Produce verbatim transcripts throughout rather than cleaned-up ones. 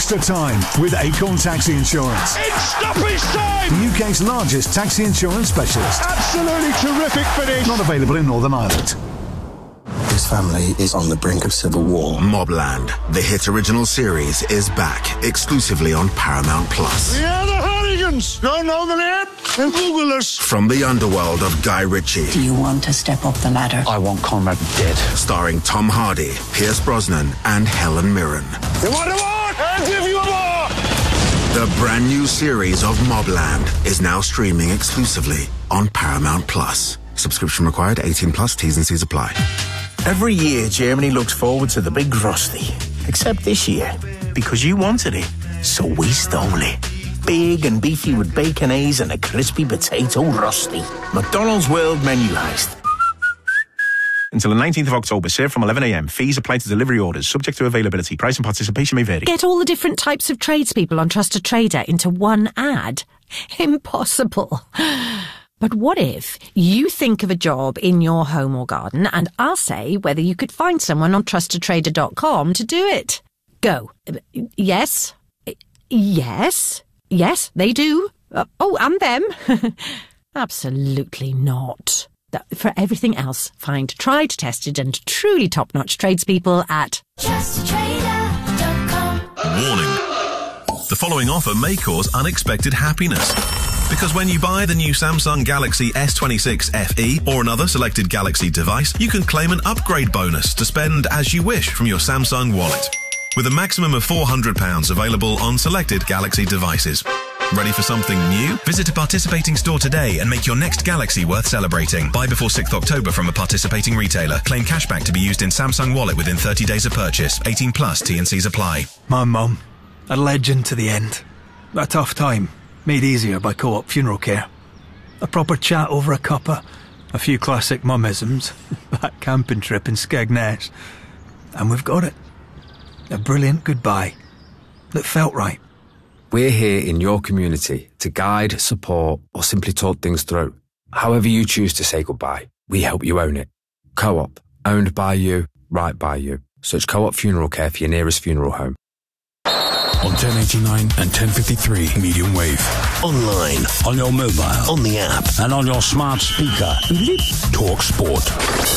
extra time with Acorn Taxi Insurance. In stoppage time! The U K's largest taxi insurance specialist. Absolutely terrific finish! Not available in Northern Ireland. This family is on the brink of civil war. Mobland, the hit original series, is back exclusively on Paramount Plus. Yeah, the Hardigans! Don't know the name? Then Google us. From the underworld of Guy Ritchie. Do you want to step up the ladder? I want Conrad dead. Starring Tom Hardy, Pierce Brosnan, and Helen Mirren. You want a more? I'll give you a more! The brand new series of Mobland is now streaming exclusively on Paramount Plus. Subscription required, eighteen plus, T's and C's apply. Every year, Germany looks forward to the big Frosty. Except this year, because you wanted it, so we stole it. Big and beefy with baconaise and a crispy potato rusty. McDonald's World Menu Heist. Until the nineteenth of October, served from eleven a m. Fees apply to delivery orders, subject to availability. Price and participation may vary. Get all the different types of tradespeople on Trusted Trader into one ad? Impossible. But what if you think of a job in your home or garden and I'll say whether you could find someone on trusted trader dot com to do it? Go. Yes. Yes. Yes, they do. Uh, oh, and them. Absolutely not. For everything else, find tried, tested and truly top-notch tradespeople at trusted trader dot com. Warning. The following offer may cause unexpected happiness. Because when you buy the new Samsung Galaxy S twenty-six F E or another selected Galaxy device, you can claim an upgrade bonus to spend as you wish from your Samsung wallet. With a maximum of four hundred pounds available on selected Galaxy devices. Ready for something new? Visit a participating store today and make your next Galaxy worth celebrating. Buy before sixth of October from a participating retailer. Claim cashback to be used in Samsung Wallet within thirty days of purchase. eighteen plus, T and C's apply. My mum, a legend to the end. A tough time, made easier by Co-op Funeral Care. A proper chat over a cuppa, a few classic mummisms, that camping trip in Skegness. And we've got it. A brilliant goodbye that felt right. We're here in your community to guide, support, or simply talk things through. However you choose to say goodbye, we help you own it. Co-op, owned by you, right by you. Search Co-op Funeral Care for your nearest funeral home. On ten eighty-nine and ten fifty-three medium wave. Online. On your mobile. On the app. And on your smart speaker. Talk Sport.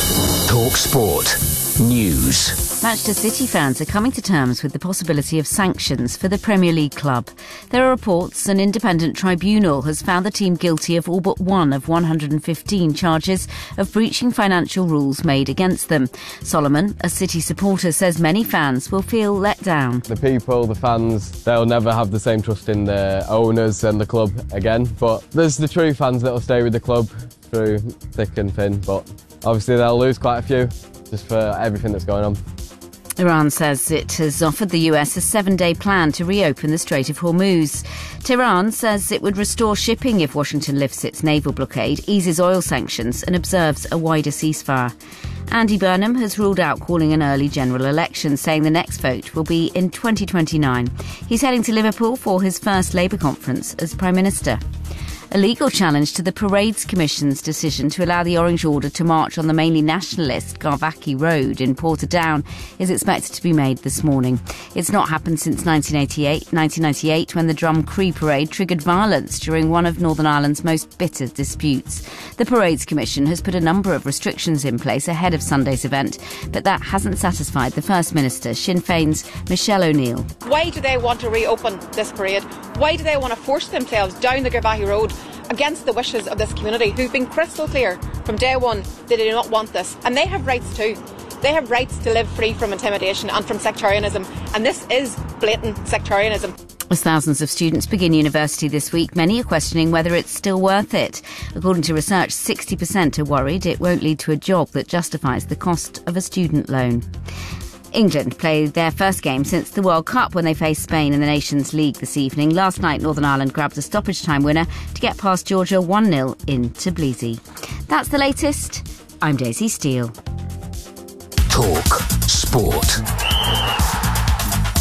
Talk Sport. News. Manchester City fans are coming to terms with the possibility of sanctions for the Premier League club. There are reports an independent tribunal has found the team guilty of all but one of one hundred fifteen charges of breaching financial rules made against them. Solomon, a City supporter, says many fans will feel let down. The people, the fans, they'll never have the same trust in the owners and the club again. But there's the true fans that will stay with the club through thick and thin. But obviously they'll lose quite a few just for everything that's going on. Iran says it has offered the U S a seven-day plan to reopen the Strait of Hormuz. Tehran says it would restore shipping if Washington lifts its naval blockade, eases oil sanctions and observes a wider ceasefire. Andy Burnham has ruled out calling an early general election, saying the next vote will be in twenty twenty-nine. He's heading to Liverpool for his first Labour conference as Prime Minister. A legal challenge to the Parades Commission's decision to allow the Orange Order to march on the mainly nationalist Garvackie Road in Portadown is expected to be made this morning. It's not happened since nineteen eighty-eight, nineteen ninety-eight, when the Drum Cree Parade triggered violence during one of Northern Ireland's most bitter disputes. The Parades Commission has put a number of restrictions in place ahead of Sunday's event, but that hasn't satisfied the First Minister, Sinn Féin's Michelle O'Neill. Why do they want to reopen this parade? Why do they want to force themselves down the Garvackie Road against the wishes of this community, who've been crystal clear from day one that they do not want this? And they have rights too. They have rights to live free from intimidation and from sectarianism, and this is blatant sectarianism. As thousands of students begin university this week, many are questioning whether it's still worth it. According to research, sixty percent are worried it won't lead to a job that justifies the cost of a student loan. England played their first game since the World Cup when they faced Spain in the Nations League this evening. Last night, Northern Ireland grabbed a stoppage time winner to get past Georgia one nil in Tbilisi. That's the latest. I'm Daisy Steele. Talk Sport.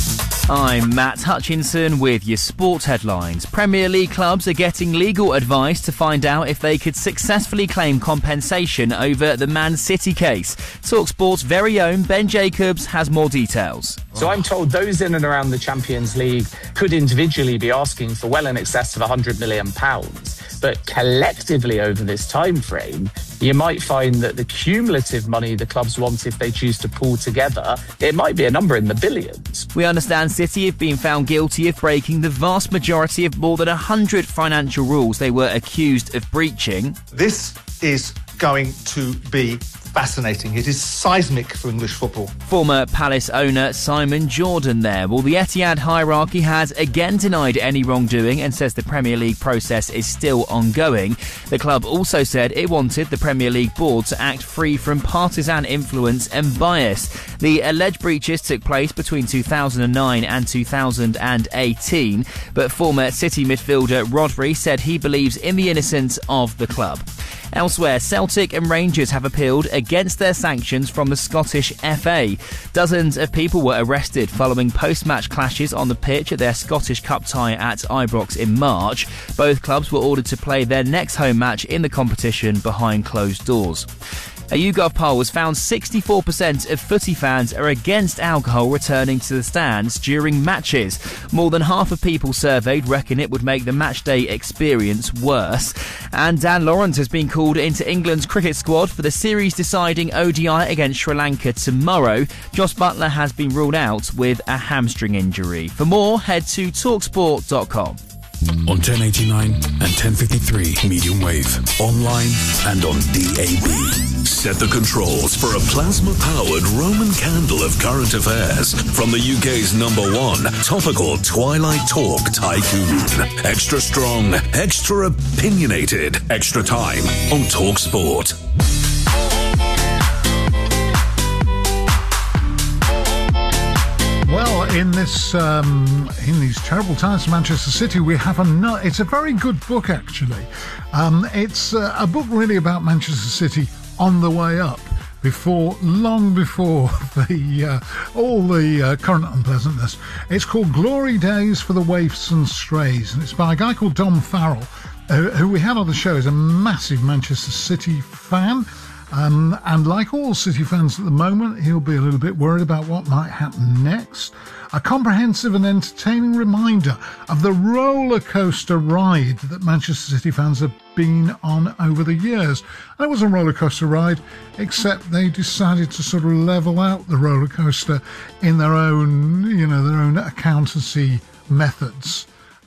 I'm Matt Hutchinson with your sport headlines. Premier League clubs are getting legal advice to find out if they could successfully claim compensation over the Man City case. TalkSport's very own Ben Jacobs has more details. So I'm told those in and around the Champions League could individually be asking for well in excess of one hundred million pounds. But collectively over this time frame, you might find that the cumulative money the clubs want if they choose to pull together, it might be a number in the billions. We understand City have been found guilty of breaking the vast majority of more than one hundred financial rules they were accused of breaching. This is going to be fascinating. It is seismic for English football. Former Palace owner Simon Jordan there. Well, the Etihad hierarchy has again denied any wrongdoing and says the Premier League process is still ongoing. The club also said it wanted the Premier League board to act free from partisan influence and bias. The alleged breaches took place between two thousand nine and two thousand eighteen, but former City midfielder Rodri said he believes in the innocence of the club. Elsewhere, Celtic and Rangers have appealed against their sanctions from the Scottish F A. Dozens of people were arrested following post-match clashes on the pitch at their Scottish Cup tie at Ibrox in March. Both clubs were ordered to play their next home match in the competition behind closed doors. A YouGov poll has found sixty-four percent of footy fans are against alcohol returning to the stands during matches. More than half of people surveyed reckon it would make the matchday experience worse. And Dan Lawrence has been called into England's cricket squad for the series-deciding O D I against Sri Lanka tomorrow. Jos Buttler has been ruled out with a hamstring injury. For more, head to talk sport dot com. On ten eighty-nine and ten fifty-three medium wave, online and on D A B. Set the controls for a plasma-powered Roman candle of current affairs from the U K's number one topical Twilight Talk tycoon. Extra strong, extra opinionated, extra time on Talk Sport. Well, in this um, in these terrible times for Manchester City, we have a it's a very good book actually. Um, it's uh, a book really about Manchester City on the way up, before long before the uh, all the uh, current unpleasantness. It's called Glory Days for the Waifs and Strays, and it's by a guy called Dom Farrell, uh, who we had on the show. Is a massive Manchester City fan. Um, and like all City fans at the moment, he'll be a little bit worried about what might happen next. A comprehensive and entertaining reminder of the roller coaster ride that Manchester City fans have been on over the years. And it was a roller coaster ride, except they decided to sort of level out the roller coaster in their own, you know, their own accountancy methods.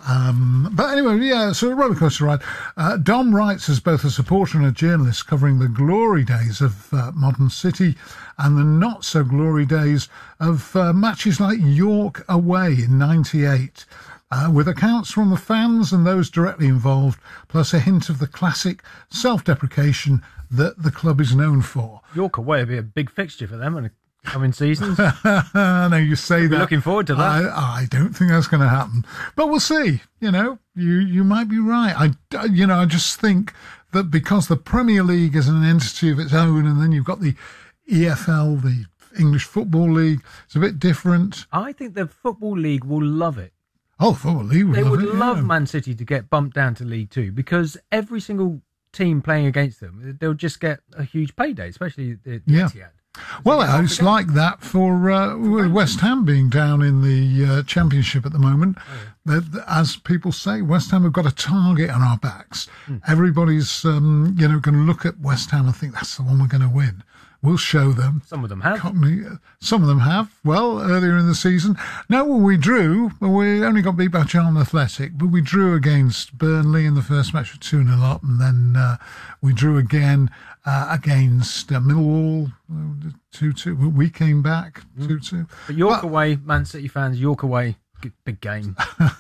Um, but anyway, yeah, so a roller coaster ride. Uh, Dom writes as both a supporter and a journalist covering the glory days of uh, modern City and the not so glory days of uh, matches like York away in ninety-eight, uh, with accounts from the fans and those directly involved, plus a hint of the classic self-deprecation that the club is known for. York away would be a big fixture for them in the coming seasons. No, you say that. Looking forward to that. I, I don't think that's going to happen, but we'll see. You know, you you might be right. I, you know, I just think that because the Premier League is an entity of its own, and then you've got the E F L, the English Football League, it's a bit different. I think the Football League will love it. Oh, Football League would They love would it, love yeah. Man City to get bumped down to League Two, because every single team playing against them, they'll just get a huge payday, especially the Yeah. Etihad. Well, it's like that for uh, West Ham being down in the uh, Championship at the moment. Oh, yeah. As people say, West Ham have got a target on our backs. Mm. Everybody's, um, you know, going to look at West Ham and think that's the one we're going to win. We'll show them. Some of them have. Some of them have. Well, earlier in the season. No, well, we drew. Well, we only got beat by Charlton Athletic, but we drew against Burnley in the first match with two nil up, and then uh, we drew again uh, against uh, Millwall two two. We came back two two. But York but, away, Man City fans, York away, big game.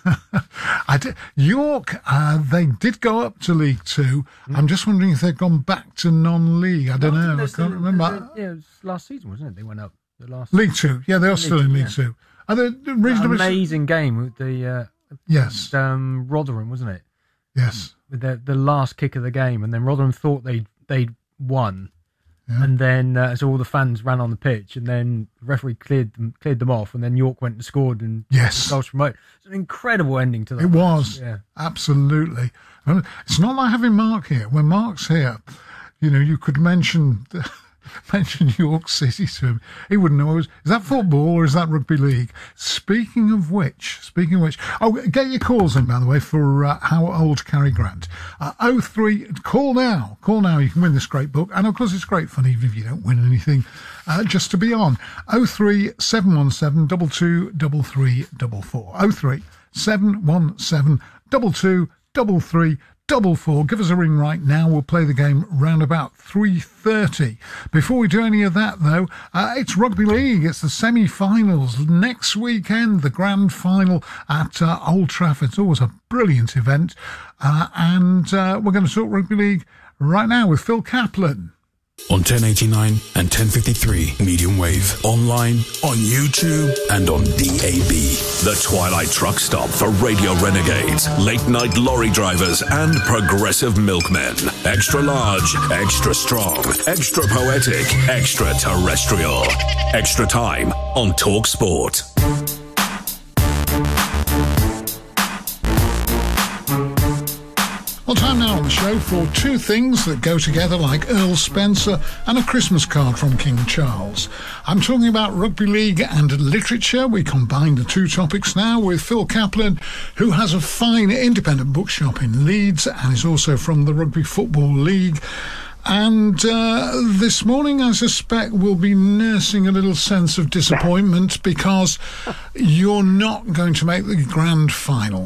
I did, York, uh, they did go up to League Two. Mm. I'm just wondering if they've gone back to non-league. I don't no, know. I, I can't the, remember. The, yeah, it was last season, wasn't it? They went up. The last League Two. Yeah, they are still in League yeah. Two. Are they reasonably... Amazing game with the... Uh, yes. Um, Rotherham, wasn't it? Yes. With the, the last kick of the game, and then Rotherham thought they'd, they'd won, Yeah. And then uh, so all the fans ran on the pitch, and then the referee cleared them, cleared them off, and then York went and scored and yes, goals from right. It's an incredible ending to that. It match. was, yeah, absolutely. It's not like having Mark here. When Mark's here, you know, you could mention mention York City to him. He wouldn't know. Is that football or is that rugby league? Speaking of which, speaking of which, oh, get your calls in, by the way, for uh, How Old Cary Grant. Uh, oh three, call now. Call now. You can win this great book. And of course, it's great fun, even if you don't win anything, uh, just to be on. oh three seven one seven two two three three four four. oh three seven one seven two two three three Double four. Give us a ring right now. We'll play the game round about three thirty. Before we do any of that, though, uh, it's rugby league. It's the semi-finals next weekend. The grand final at uh, Old Trafford. It's always a brilliant event, uh, and uh, we're going to talk rugby league right now with Phil Kaplan. On ten eighty-nine and ten fifty-three medium wave. Online, on YouTube, and on D A B. The Twilight Truck Stop for Radio Renegades, late night lorry drivers, and progressive milkmen. Extra large, extra strong, extra poetic, extra terrestrial. Extra time on Talk Sport. Well, time now on the show for two things that go together like Earl Spencer and a Christmas card from King Charles. I'm talking about rugby league and literature. We combine the two topics now with Phil Kaplan, who has a fine independent bookshop in Leeds and is also from the Rugby Football League. And uh, this morning, I suspect, we'll be nursing a little sense of disappointment because you're not going to make the grand final.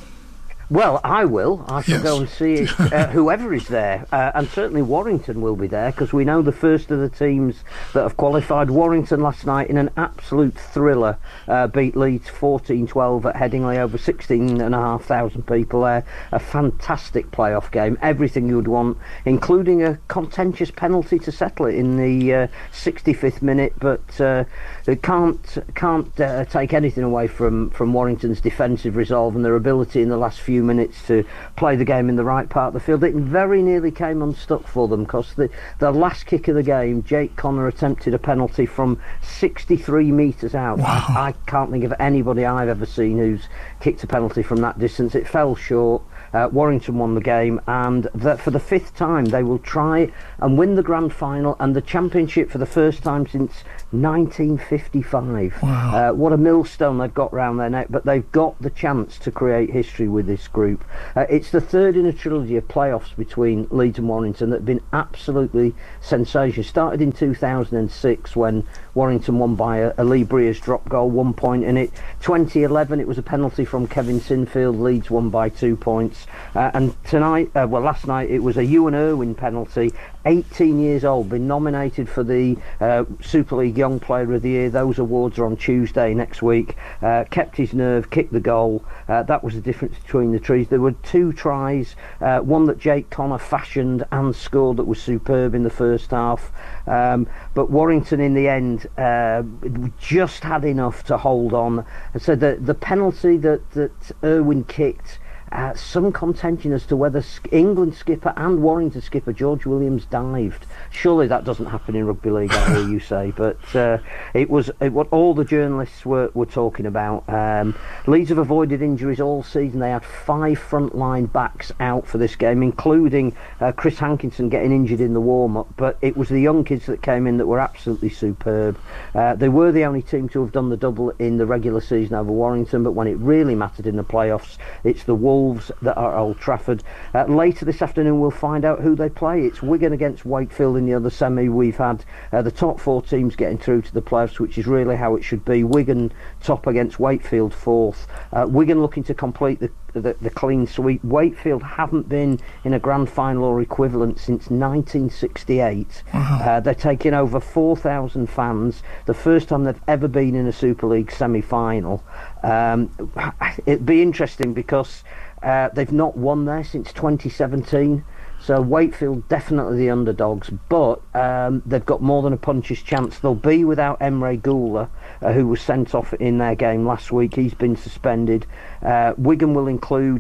Well, I will. I shall yes. go and see it, uh, whoever is there. Uh, and certainly Warrington will be there, because we know the first of the teams that have qualified. Warrington last night in an absolute thriller uh, beat Leeds fourteen twelve at Headingley, over sixteen thousand five hundred people there. A fantastic playoff game. Everything you would want, including a contentious penalty to settle it in the uh, sixty-fifth minute. But uh, it can't, can't uh, take anything away from, from Warrington's defensive resolve and their ability in the last few minutes to play the game in the right part of the field. It very nearly came unstuck for them, because the, the last kick of the game, Jake Connor attempted a penalty from sixty-three metres out. Wow. I, I can't think of anybody I've ever seen who's kicked a penalty from that distance. It fell short. Uh, Warrington won the game, and that for the fifth time they will try and win the grand final and the championship for the first time since nineteen fifty-five. Wow. Uh, what a millstone they've got round their neck, but they've got the chance to create history with this group. Uh, it's the third in a trilogy of playoffs between Leeds and Warrington that have been absolutely sensational. Started in two thousand six when Warrington won by a, a Lee Breers drop goal, one point in it. twenty eleven, it was a penalty from Kevin Sinfield. Leeds won by two points. Uh, and tonight, uh, well, last night, it was a Ewan Irwin penalty. eighteen years old, been nominated for the uh, Super League Young Player of the Year. Those awards are on Tuesday next week. Uh, kept his nerve, kicked the goal. Uh, that was the difference between the trees. There were two tries, uh, one that Jake Connor fashioned and scored that was superb in the first half. Um, but Warrington, in the end, uh, just had enough to hold on. And so the, the penalty that, that Irwin kicked, Uh, some contention as to whether England skipper and Warrington skipper George Williams dived. Surely that doesn't happen in rugby league, I hear you say. But uh, it was it, what all the journalists were, were talking about. Um, Leeds have avoided injuries all season. They had five frontline backs out for this game, including uh, Chris Hankinson getting injured in the warm-up. But it was the young kids that came in that were absolutely superb. Uh, they were the only team to have done the double in the regular season over Warrington, but when it really mattered in the playoffs, it's the Wolves that are at Old Trafford. Uh, later this afternoon we'll find out who they play. It's Wigan against Wakefield in the other semi. We've had uh, the top four teams getting through to the playoffs, which is really how it should be. Wigan top against Wakefield fourth. Uh, Wigan looking to complete the The, the clean sweep. Wakefield haven't been in a grand final or equivalent since nineteen sixty-eight. Wow. Uh, they're taking over four thousand fans, the first time they've ever been in a Super League semi-final. Um, it'd be interesting because uh, they've not won there since twenty seventeen. So Wakefield definitely the underdogs, but um, they've got more than a puncher's chance. They'll be without Emre Gula, uh, who was sent off in their game last week. He's been suspended. Uh, Wigan will include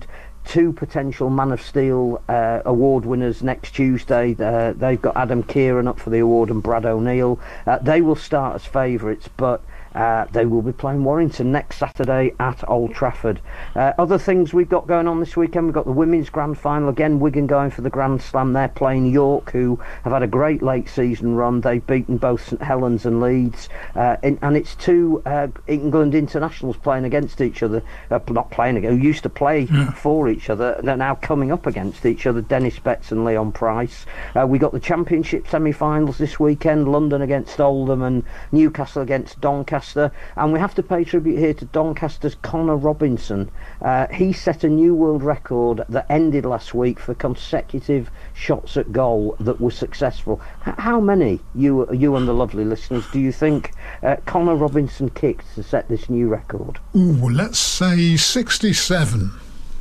two potential Man of Steel uh, award winners next Tuesday. Uh, they've got Adam Kieran up for the award and Brad O'Neill. Uh, they will start as favourites, but Uh, they will be playing Warrington next Saturday at Old Trafford. Uh, other things we've got going on this weekend, we've got the women's grand final again. Wigan going for the Grand Slam. They're playing York, who have had a great late season run. They've beaten both St Helens and Leeds, uh, in, and it's two uh, England internationals playing against each other. Uh, not playing again, who used to play yeah. for each other. They're now coming up against each other. Dennis Betts and Leon Price. Uh, we got the Championship semi-finals this weekend. London against Oldham and Newcastle against Doncaster. And we have to pay tribute here to Doncaster's Connor Robinson. Uh, he set a new world record that ended last week for consecutive shots at goal that were successful. H- how many, you you and the lovely listeners, do you think uh, Connor Robinson kicked to set this new record? Ooh, let's say sixty-seven.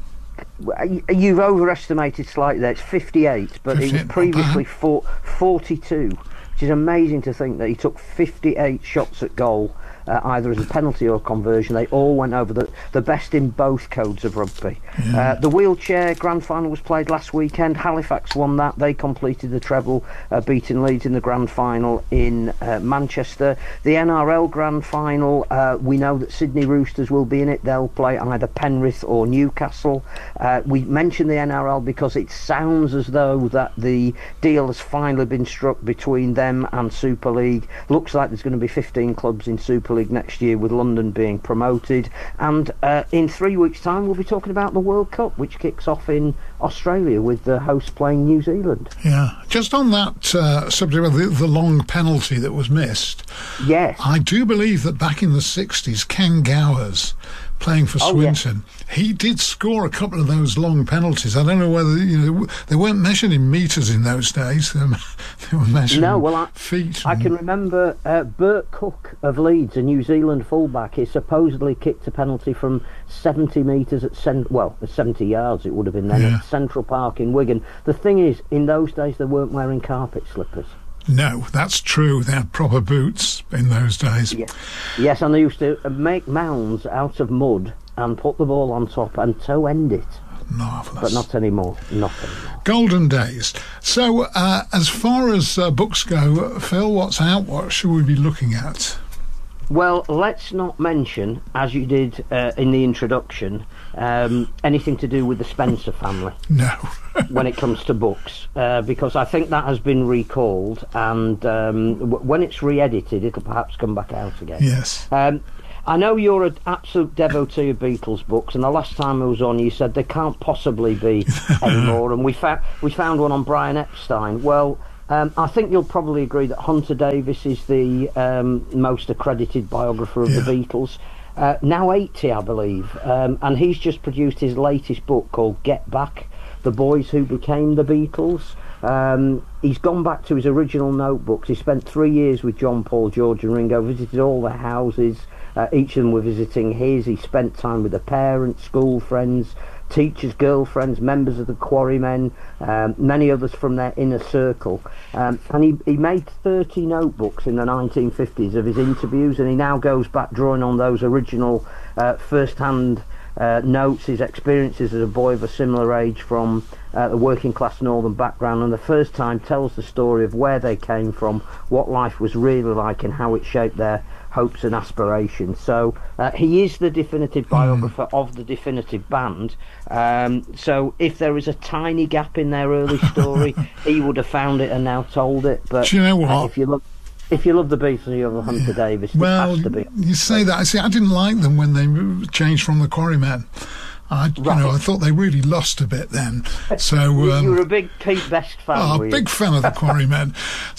You've overestimated slightly there. It's fifty-eight, but it was previously four, forty-two, which is amazing to think that he took fifty-eight shots at goal, uh, either as a penalty or conversion. They all went over, the, the best in both codes of rugby. Yeah. Uh, the wheelchair grand final was played last weekend. Halifax won that. They completed the treble, uh, beating Leeds in the grand final in uh, Manchester. The N R L grand final, uh, we know that Sydney Roosters will be in it. They'll play either Penrith or Newcastle. Uh, we mentioned the N R L because it sounds as though that the deal has finally been struck between them and Super League. Looks like there's going to be fifteen clubs in Super League next year, with London being promoted. And uh, in three weeks' time, we'll be talking about the World Cup, which kicks off in Australia with the host playing New Zealand. Yeah, just on that uh, subject of the, the long penalty that was missed. Yes, I do believe that back in the sixties, Ken Gowers, playing for Swinton, oh, yeah. he did score a couple of those long penalties. I don't know whether, you know, they weren't measured in metres in those days. They were measured no, in well, I, feet. I can remember uh, Bert Cook of Leeds, a New Zealand fullback. He supposedly kicked a penalty from seventy metres at cent- well, seventy yards it would have been then, yeah. at Central Park in Wigan. The thing is, in those days they weren't wearing carpet slippers. No, that's true. They had proper boots in those days. Yes, yes, and they used to make mounds out of mud and put the ball on top and toe end it. Marvellous. But not anymore. Not anymore. Golden days. So, uh, as far as uh, books go, Phil, what's out? What should we be looking at? Well, let's not mention, as you did uh, in the introduction, um, anything to do with the Spencer family. No. When it comes to books, uh, because I think that has been recalled, and um, w- when it's re-edited, it'll perhaps come back out again. Yes. Um, I know you're an absolute devotee of Beatles books, and the last time I was on, you said there can't possibly be any more, and we, fa- we found one on Brian Epstein. Well, Um, I think you'll probably agree that Hunter Davies is the um, most accredited biographer of yeah. the Beatles. Uh, now eighty, I believe, um, and he's just produced his latest book called Get Back, The Boys Who Became the Beatles. Um, he's gone back to his original notebooks. He spent three years with John, Paul, George and Ringo, visited all their houses. Uh, each of them were visiting his. He spent time with the parents, school friends, teachers, girlfriends, members of the Quarrymen, um, many others from their inner circle. Um, and he, he made thirty notebooks in the nineteen fifties of his interviews, and he now goes back drawing on those original uh, first-hand uh, notes, his experiences as a boy of a similar age from uh, a working class northern background, and the first time tells the story of where they came from, what life was really like and how it shaped their hopes and aspirations. So uh, he is the definitive biographer mm. of the definitive band. Um, so if there is a tiny gap in their early story, he would have found it and now told it. But do you know what? Uh, if you look. If you love the Beatles, you love Hunter yeah. Davies. Well, has to be. You say that. I see. I didn't like them when they changed from the Quarrymen. I, you right. know, I thought they really lost a bit then. So um, you were a big Pete Best fan. Oh, were you? Big fan of the Quarrymen.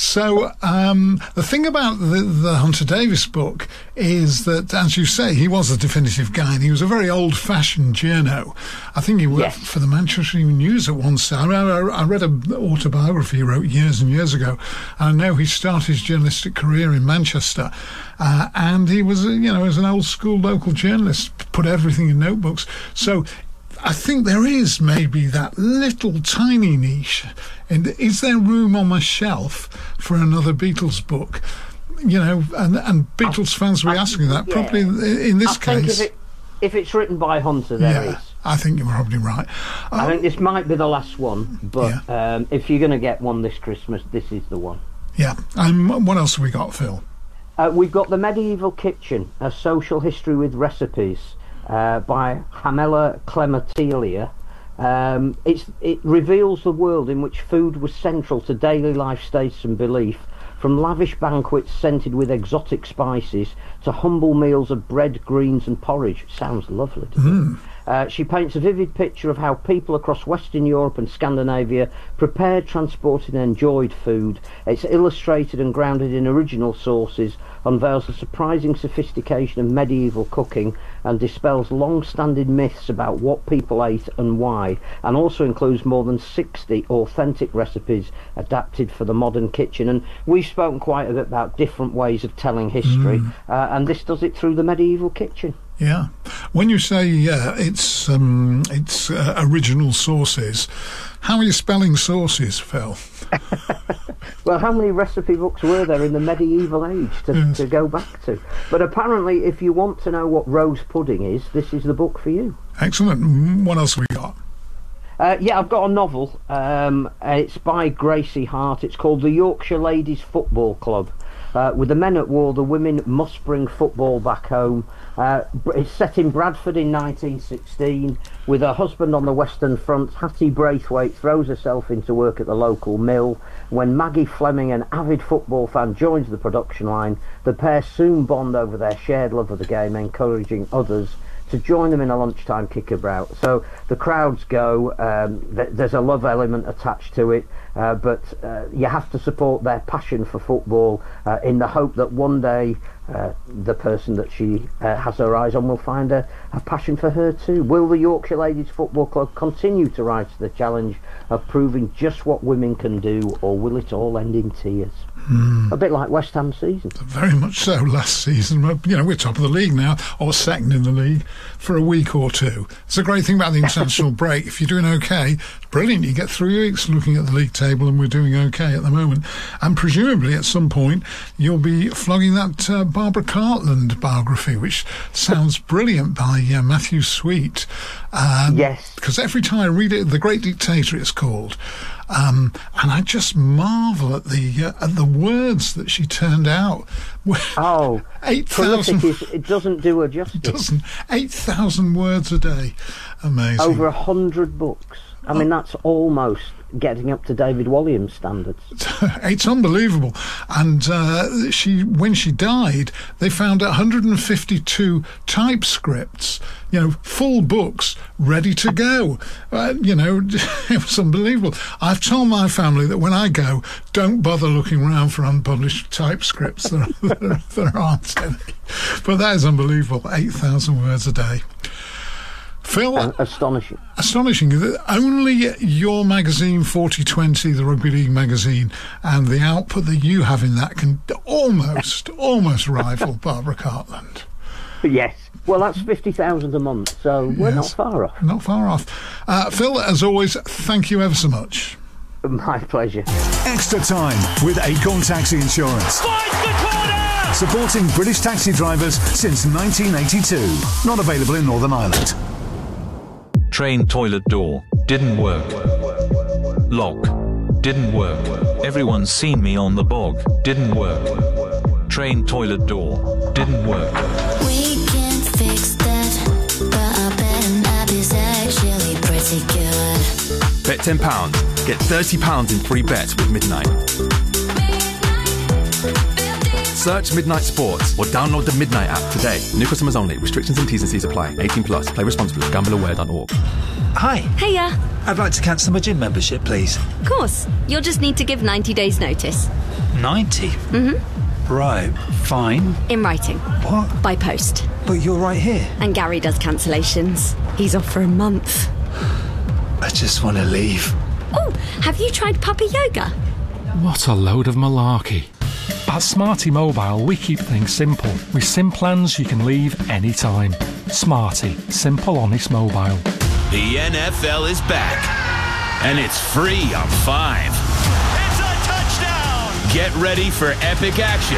So um, the thing about the, the Hunter Davies book is that, as you say, he was a definitive guy, and he was a very old-fashioned journo. I think he worked yes. for the Manchester Evening News at one stage. I, I, I read an autobiography he wrote years and years ago, and I know he started his journalistic career in Manchester. Uh, and he was, you know, as an old-school local journalist, put everything in notebooks. So I think there is maybe that little tiny niche. And is there room on my shelf for another Beatles book? You know, and, and Beatles fans will be asking that. Yeah. Probably in this I case. Think if, it, if it's written by Hunter, there yeah. is. I think you're probably right. Um, I think this might be the last one, but yeah. um, if you're going to get one this Christmas, this is the one. Yeah. Um, what else have we got, Phil? Uh, we've got The Medieval Kitchen, A Social History with Recipes uh, by Hamela Clematilia. Um, it's, it reveals the world in which food was central to daily life states and belief, from lavish banquets scented with exotic spices to humble meals of bread, greens and porridge. Sounds lovely, doesn't mm. it? Uh, she paints a vivid picture of how people across Western Europe and Scandinavia prepared, transported and enjoyed food. It's illustrated and grounded in original sources, unveils the surprising sophistication of medieval cooking and dispels long-standing myths about what people ate and why, and also includes more than sixty authentic recipes adapted for the modern kitchen. And we've spoken quite a bit about different ways of telling history, mm. uh, and this does it through the medieval kitchen. Yeah. When you say uh, it's um, it's uh, original sources, how are you spelling sources, Phil? Well, how many recipe books were there in the medieval age to, yes. to go back to? But apparently, if you want to know what rose pudding is, this is the book for you. Excellent. What else have we got? Uh, yeah, I've got a novel. Um, it's by Gracie Hart. It's called The Yorkshire Ladies Football Club. Uh, with the men at war, the women must bring football back home. Uh, it's set in Bradford in nineteen sixteen. With her husband on the Western Front, Hattie Braithwaite throws herself into work at the local mill. When Maggie Fleming, an avid football fan, joins the production line, the pair soon bond over their shared love of the game, encouraging others to join them in a lunchtime kickabout. So the crowds go, um, th- there's a love element attached to it, uh, but uh, you have to support their passion for football uh, in the hope that one day uh, the person that she uh, has her eyes on will find a, a passion for her too. Will the Yorkshire Ladies Football Club continue to rise to the challenge of proving just what women can do, or will it all end in tears? Mm. A bit like West Ham season. Very much so. Last season, you know, we're top of the league now, or second in the league for a week or two. It's a great thing about the international break. If you're doing okay, brilliant. You get three weeks looking at the league table, and we're doing okay at the moment. And presumably, at some point, you'll be flogging that uh, Barbara Cartland biography, which sounds brilliant, by uh, Matthew Sweet. Um, yes. Because every time I read it, The Great Dictator, it's called. Um, and I just marvel at the uh, at the words that she turned out. Oh, eight thousand! It doesn't do her justice. It doesn't. Eight thousand words a day. Amazing. Over a hundred books. I mean, that's almost getting up to David Walliams standards. It's unbelievable. And uh, she, when she died, they found one hundred fifty-two typescripts, you know, full books ready to go. Uh, you know, it was unbelievable. I've told my family that when I go, don't bother looking around for unpublished typescripts. there, there, there aren't any. But that is unbelievable. eight thousand words a day. Phil, uh, astonishing. Astonishing. Only your magazine, forty twenty, the Rugby League magazine, and the output that you have in that can almost, almost rival Barbara Cartland. Yes. Well, that's fifty thousand a month, so we're yes, not far off. Not far off. Uh, Phil, as always, thank you ever so much. My pleasure. Extra time with Acorn Taxi Insurance. Fight the corner! Supporting British taxi drivers since nineteen eighty-two. Not available in Northern Ireland. Train toilet door. Didn't work. Lock. Didn't work. Everyone's seen me on the bog. Didn't work. Train toilet door. Didn't work. We can fix that, but I bet an app is actually pretty good. Bet ten pounds. Get thirty pounds in free bets with Midnight. Search Midnight Sports or download the Midnight app today. New customers only. Restrictions and T's and C's apply. eighteen plus. Play responsibly. gamble aware dot org. Hi. Hiya. I'd like to cancel my gym membership, please. Of course. You'll just need to give ninety days notice. ninety? Mm-hmm. Right. Fine. In writing. What? By post. But you're right here. And Gary does cancellations. He's off for a month. I just want to leave. Oh, have you tried puppy yoga? What a load of malarkey. At Smarty Mobile, we keep things simple. With SIM plans you can leave anytime. Smarty. Simple, honest mobile. The N F L is back. And it's free on Five. It's a touchdown! Get ready for epic action.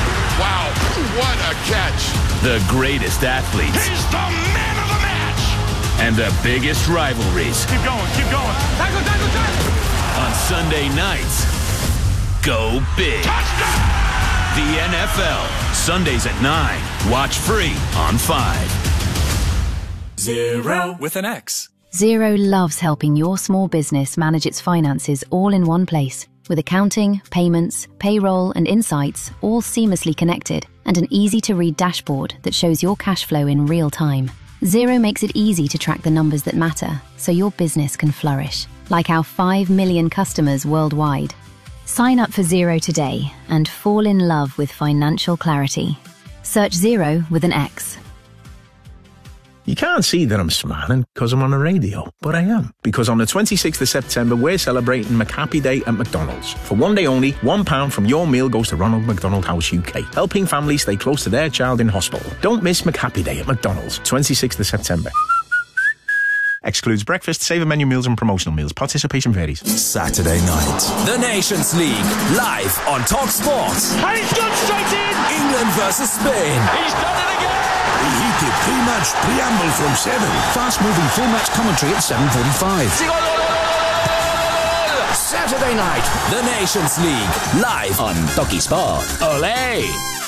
Wow, what a catch. The greatest athletes. He's the man of the match. and the biggest rivalries. Keep going, keep going. Tackle, tackle, tackle. On Sunday nights, go big. Touchdown! The N F L, Sundays at nine. Watch free on five. Zero with an X. Zero loves helping your small business manage its finances all in one place, with accounting, payments, payroll, and insights all seamlessly connected, and an easy-to-read dashboard that shows your cash flow in real time. Zero makes it easy to track the numbers that matter, so your business can flourish, like our five million customers worldwide. Sign up for Zero today and fall in love with financial clarity. Search Zero with an X. You can't see that I'm smiling because I'm on the radio, but I am. Because on the twenty-sixth of September, we're celebrating McHappy Day at McDonald's. For one day only, one pound from your meal goes to Ronald McDonald House U K, helping families stay close to their child in hospital. Don't miss McHappy Day at McDonald's, twenty-sixth of September. Excludes breakfast, saver menu meals and promotional meals. Participation varies. Saturday night. The Nations League, live on Talk Sport. And he's gone straight in! England versus Spain. He's done it again! Reheated pre-match preamble from seven. Fast-moving full-match commentary at seven forty-five. Saturday night, the Nations League, live on Talk Sport. Olé!